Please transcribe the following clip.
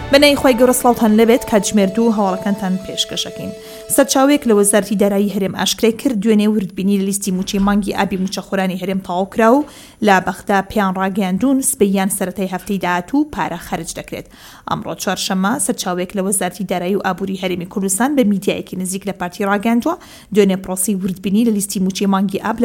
بەنای خۆی گەورە سڵاوتان لەبێت کاتژمێر 2 هەواڵەکانتان پێشکەشەکەین. سەرچاوێک لە وەزارەتی دارایی هەرێم ئاشکرای کرد دوێنێ وردبینی لە لیستی موچەی مانگی ئابی موچەخۆرانی هەرێم تەواو کرا و لا بەخدا پێیان ڕاگەیاندوون سبەیان سەرەتای هەفتەی داهاتوو پارە خەرج دەکرێت. ئەمڕۆ چوارشەممە سەرچاوێک لە وەزارەتی دارایی و ئابووری هەرێمی کوردستان بە میدیایەکی نزیک لە پارتی ڕاگەاندووە دوێنێ پرۆسی وردبینی لە لیستی موچەی مانگی ئاب